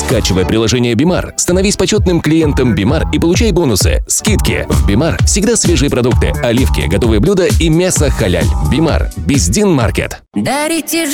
Скачивай приложение Бимар, становись почетным клиентом Бимар и получай бонусы, скидки. В Бимар всегда свежие продукты, оливки, готовые блюда и мясо халяль. Бимар. Бездин Маркет. Дарите